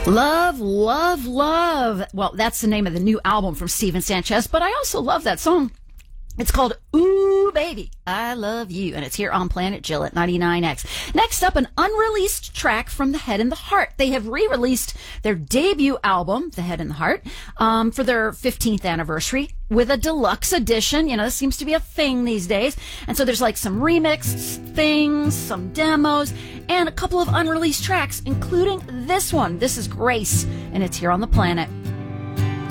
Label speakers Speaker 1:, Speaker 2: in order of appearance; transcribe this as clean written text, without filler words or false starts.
Speaker 1: Love, love, love. Well, that's the name of the new album from Steven Sanchez, but I also love that song. It's called Ooh Baby, I Love You, and it's here on Planet Jill at 99X. Next up, an unreleased track from The Head and the Heart. They have re-released their debut album, The Head and the Heart, for their 15th anniversary with a deluxe edition. You know, this seems to be a thing these days. And so there's like some remixed things, some demos, and a couple of unreleased tracks, including this one. This is Grace, and it's here on the Planet.